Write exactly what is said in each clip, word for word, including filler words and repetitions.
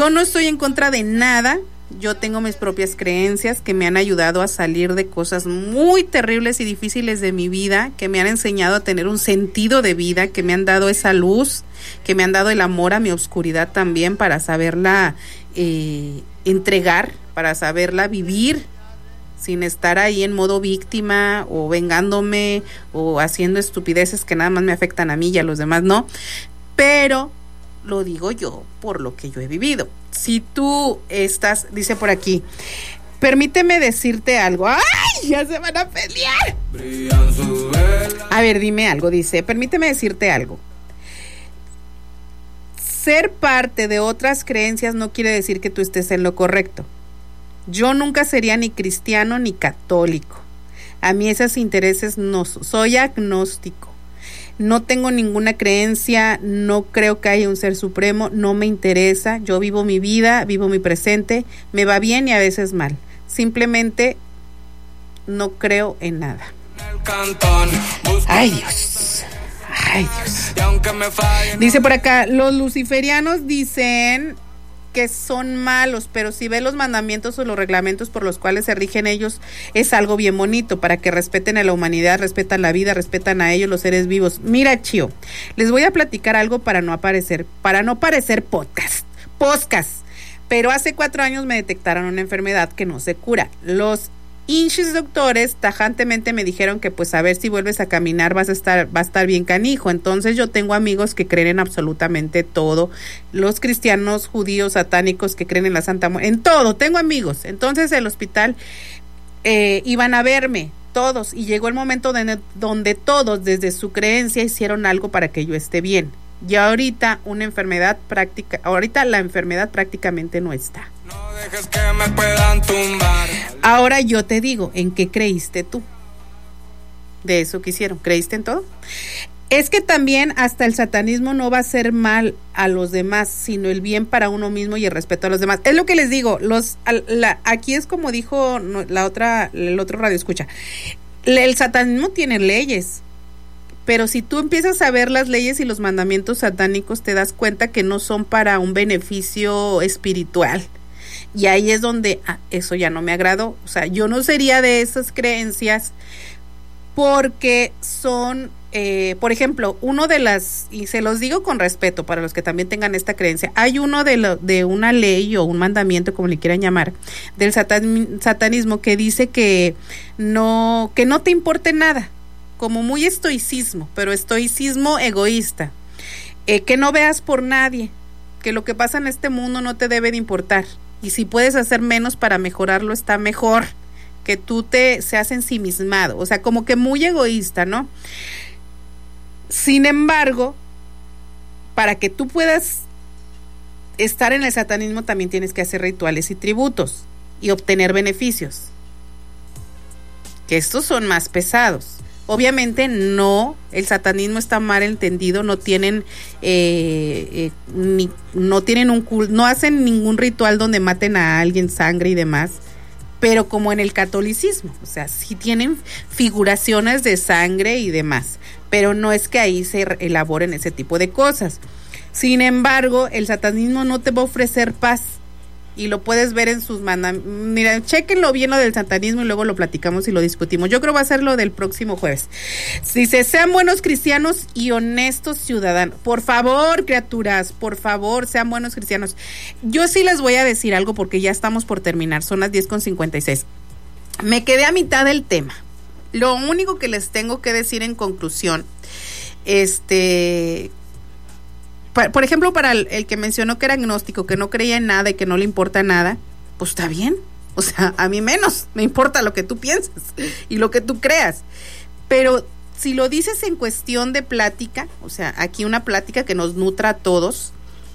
Yo no estoy en contra de nada. Yo tengo mis propias creencias que me han ayudado a salir de cosas muy terribles y difíciles de mi vida, que me han enseñado a tener un sentido de vida, que me han dado esa luz, que me han dado el amor a mi oscuridad también para saberla eh, entregar, para saberla vivir sin estar ahí en modo víctima o vengándome o haciendo estupideces que nada más me afectan a mí y a los demás, no. Pero lo digo yo por lo que yo he vivido. Si tú estás, dice por aquí, permíteme decirte algo. ¡Ay! Ya se van a pelear. A ver, dime algo, dice, permíteme decirte algo. Ser parte de otras creencias no quiere decir que tú estés en lo correcto. Yo nunca sería ni cristiano ni católico. A mí esos intereses no, soy agnóstico. No tengo ninguna creencia, no creo que haya un ser supremo, no me interesa. Yo vivo mi vida, vivo mi presente, me va bien y a veces mal. Simplemente no creo en nada. Ay, Dios. Ay, Dios. Dice por acá, los luciferianos dicen que son malos, pero si ves los mandamientos o los reglamentos por los cuales se rigen ellos, es algo bien bonito, para que respeten a la humanidad, respetan la vida, respetan a ellos, los seres vivos. Mira, Chío, les voy a platicar algo para no aparecer, para no parecer podcast, podcast, pero hace cuatro años me detectaron una enfermedad que no se cura. Los hinchis doctores tajantemente me dijeron que pues a ver si vuelves a caminar vas a estar, va a estar bien canijo. Entonces yo tengo amigos que creen en absolutamente todo, los cristianos, judíos, satánicos que creen en la Santa Muerte, en todo, tengo amigos. Entonces el hospital eh, iban a verme todos y llegó el momento de, donde todos desde su creencia hicieron algo para que yo esté bien. Y ahorita una enfermedad práctica, ahorita la enfermedad prácticamente no está. No dejes que me puedan tumbar. Ahora yo te digo, ¿en qué creíste tú? De eso que hicieron, ¿creíste en todo? Es que también hasta el satanismo no va a hacer mal a los demás, sino el bien para uno mismo y el respeto a los demás. Es lo que les digo, los la, aquí es como dijo la otra, el otro radio escucha. El satanismo tiene leyes. Pero si tú empiezas a ver las leyes y los mandamientos satánicos, te das cuenta que no son para un beneficio espiritual. Y ahí es donde ah, eso ya no me agradó. O sea, yo no sería de esas creencias porque son, eh, por ejemplo, uno de las, y se los digo con respeto para los que también tengan esta creencia, hay uno de, lo, de una ley o un mandamiento, como le quieran llamar, del satan, satanismo que dice que no, que no te importe nada. Como muy estoicismo, pero estoicismo egoísta, eh, que no veas por nadie, que lo que pasa en este mundo no te debe de importar, y si puedes hacer menos para mejorarlo está mejor, que tú te seas ensimismado, o sea, como que muy egoísta, ¿no? Sin embargo, para que tú puedas estar en el satanismo también tienes que hacer rituales y tributos, y obtener beneficios, que estos son más pesados. Obviamente no, el satanismo está mal entendido, no tienen eh, eh, ni, no tienen un culto, no hacen ningún ritual donde maten a alguien, sangre y demás, pero como en el catolicismo, o sea, sí tienen figuraciones de sangre y demás, pero no es que ahí se elaboren ese tipo de cosas. Sin embargo, el satanismo no te va a ofrecer paz. Y lo puedes ver en sus mandamientos. Mira, chequenlo bien lo del satanismo y luego lo platicamos y lo discutimos. Yo creo que va a ser lo del próximo jueves. Dice, sean buenos cristianos y honestos ciudadanos. Por favor, criaturas, por favor, sean buenos cristianos. Yo sí les voy a decir algo porque ya estamos por terminar. Son las diez con cincuenta y seis. Me quedé a mitad del tema. Lo único que les tengo que decir en conclusión, este... por ejemplo, para el, el que mencionó que era agnóstico, que no creía en nada y que no le importa nada, pues está bien. O sea, a mí menos, me importa lo que tú pienses y lo que tú creas. Pero si lo dices en cuestión de plática, o sea, aquí una plática que nos nutra a todos,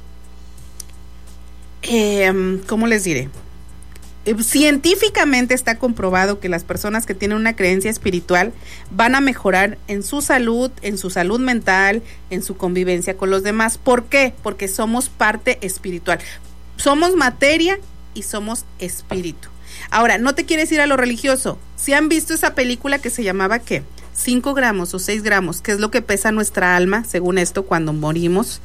eh, ¿cómo les diré? Científicamente está comprobado que las personas que tienen una creencia espiritual van a mejorar en su salud, en su salud mental, en su convivencia con los demás. ¿Por qué? Porque somos parte espiritual. Somos materia y somos espíritu. Ahora, no te quieres ir a lo religioso. ¿Sí han visto esa película que se llamaba qué? cinco gramos o seis gramos, que es lo que pesa nuestra alma, según esto, cuando morimos.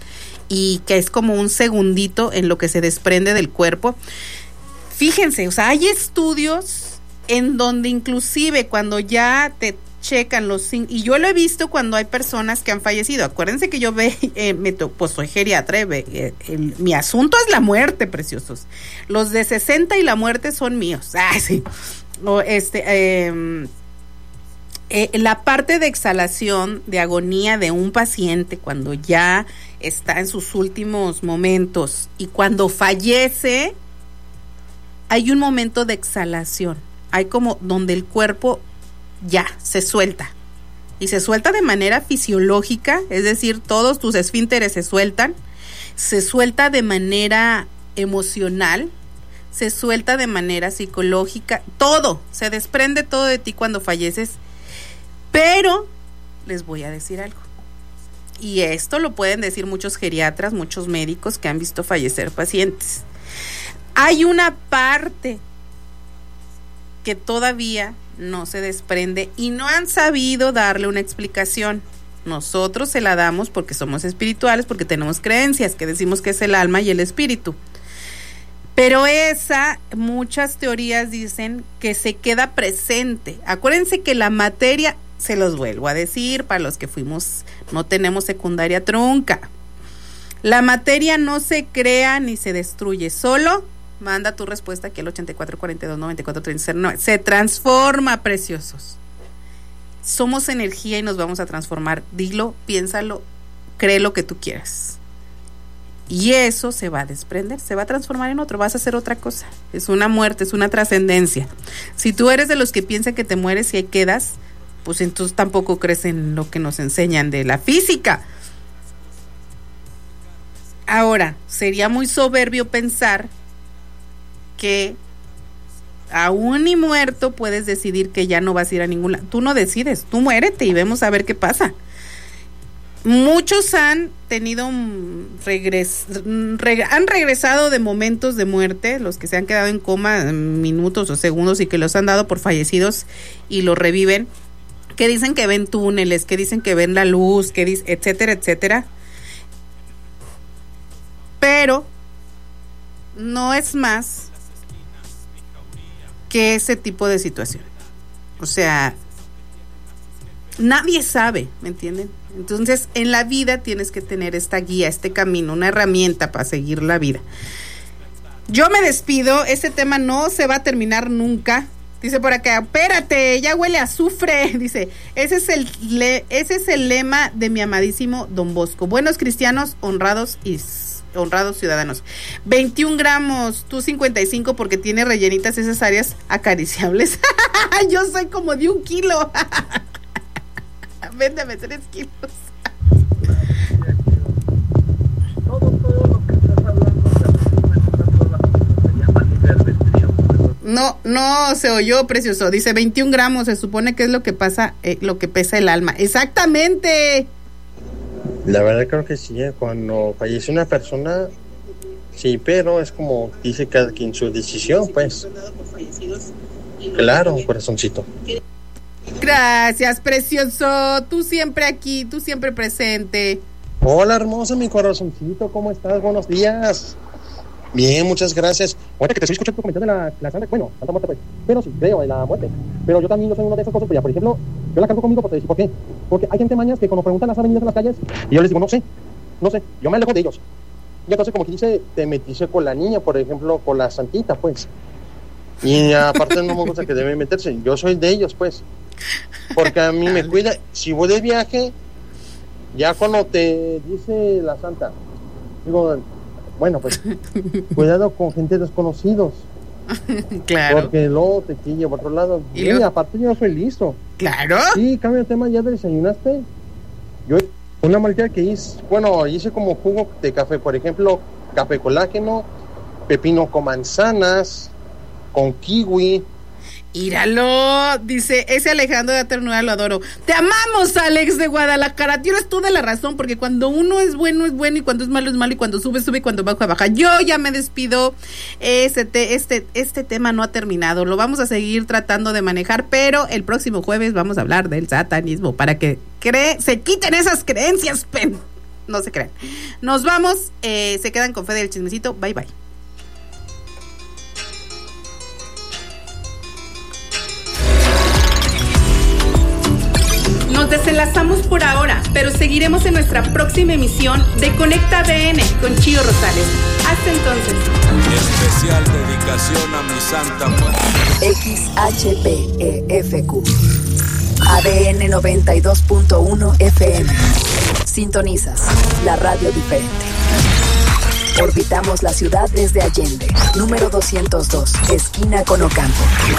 y que es como un segundito en lo que se desprende del cuerpo. Fíjense, o sea, hay estudios en donde inclusive cuando ya te checan los, y yo lo he visto cuando hay personas que han fallecido. Acuérdense que yo ve, eh, me to, pues soy geriatra, ve, eh, el, mi asunto es la muerte, preciosos. Los de sesenta y la muerte son míos. Ah, sí. O este, eh, eh, la parte de exhalación, de agonía de un paciente cuando ya está en sus últimos momentos y cuando fallece, hay un momento de exhalación. Hay como donde el cuerpo ya se suelta y se suelta de manera fisiológica, es decir, todos tus esfínteres se sueltan, se suelta de manera emocional, se suelta de manera psicológica, todo, se desprende todo de ti cuando falleces. Pero les voy a decir algo, y esto lo pueden decir muchos geriatras, muchos médicos que han visto fallecer pacientes. Hay una parte que todavía no se desprende y no han sabido darle una explicación. Nosotros se la damos porque somos espirituales, porque tenemos creencias que decimos que es el alma y el espíritu. Pero esa, muchas teorías dicen que se queda presente. Acuérdense que la materia, se los vuelvo a decir, para los que fuimos, no tenemos secundaria trunca. La materia no se crea ni se destruye, solo manda tu respuesta aquí al ochenta y cuatro cuarenta y dos noventa y cuatro treinta y nueve. Se transforma, preciosos. Somos energía y nos vamos a transformar. Dilo, piénsalo, cree lo que tú quieras. Y eso se va a desprender, se va a transformar en otro, vas a hacer otra cosa. Es una muerte, es una trascendencia. Si tú eres de los que piensan que te mueres y ahí quedas, pues entonces tampoco crees en lo que nos enseñan de la física. Ahora, sería muy soberbio pensar que aún ni muerto puedes decidir que ya no vas a ir a ningún lado. Tú no decides, tú muérete y vemos a ver qué pasa. Muchos han tenido un regres, reg, han regresado de momentos de muerte, los que se han quedado en coma minutos o segundos y que los han dado por fallecidos y los reviven, que dicen que ven túneles, que dicen que ven la luz, que dice, etcétera, etcétera. Pero no es más que ese tipo de situación. O sea, nadie sabe, ¿me entienden? Entonces, en la vida tienes que tener esta guía, este camino, una herramienta para seguir la vida. Yo me despido, este tema no se va a terminar nunca. Dice por acá, espérate, ya huele a azufre. Dice, ese es el le, ese es el lema de mi amadísimo Don Bosco. Buenos cristianos, honrados y honrados ciudadanos. veintiún gramos, tú cincuenta y cinco porque tiene rellenitas esas áreas acariciables. Yo soy como de un kilo. Véndame tres kilos. Todo, todo lo que estás hablando no, no se oyó, precioso. Dice veintiún gramos, se supone que es lo que pasa, eh, lo que pesa el alma. Exactamente. La verdad creo que sí, ¿eh? Cuando fallece una persona, sí, pero es como dice cada quien su decisión, pues. Claro, corazoncito. Gracias, precioso. Tú siempre aquí, tú siempre presente. Hola, hermosa, mi corazoncito, ¿cómo estás? Buenos días. Bien, muchas gracias. Ahora que te estoy escuchando tu comentario de la, la santa, bueno, santa muerte, pues, pero sí creo en la muerte. Pero yo también no soy una de esas cosas, pues ya, por ejemplo, yo la cargo conmigo porque, ¿por qué? Porque hay gente mañas que cuando preguntan las avenidas en las calles, y yo les digo, no sé, no sé, yo me alejo de ellos. Y entonces, como que dice, te metiste con la niña, por ejemplo, con la santita, pues. Y aparte no me gusta que deben meterse, yo soy de ellos, pues. Porque a mí me cuida, si voy de viaje, ya cuando te dice la santa, digo, bueno, pues, cuidado con gente desconocidos. Claro. Porque luego te quilla por otro lado. Y lo... aparte yo soy listo. Claro. Sí, cambio de tema, ¿ya desayunaste? Yo, una malteada que hice, bueno, hice como jugo de café, por ejemplo, café colágeno, pepino con manzanas, con kiwi. Íralo, dice, ese Alejandro de Ternura lo adoro. Te amamos, Alex de Guadalajara. Tienes toda la razón, porque cuando uno es bueno, es bueno, y cuando es malo, es malo, y cuando sube, sube, y cuando baja, baja. Yo ya me despido. Este, te, este, este tema no ha terminado. Lo vamos a seguir tratando de manejar, pero el próximo jueves vamos a hablar del satanismo para que cree, se quiten esas creencias, pen. no se crean. Nos vamos, eh, se quedan con Fede del Chismecito. Bye, bye. Nos desenlazamos por ahora, pero seguiremos en nuestra próxima emisión de Conecta A D N con Chío Rosales. Hasta entonces. Especial dedicación a mi santa muerte. X H P E F Q A D N noventa y dos punto uno F M. Sintonizas la radio diferente. Orbitamos la ciudad desde Allende, número doscientos dos, esquina con Ocampo.